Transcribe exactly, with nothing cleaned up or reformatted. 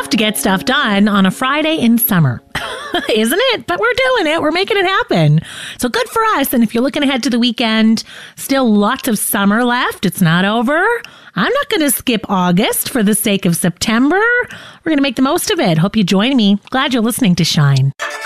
to get stuff done on a Friday in summer. Isn't it? But we're doing it. We're making it happen. So good for us. And if you're looking ahead to the weekend, still lots of summer left. It's not over. I'm not going to skip August for the sake of September. We're going to make the most of it. Hope you join me. Glad you're listening to Shine.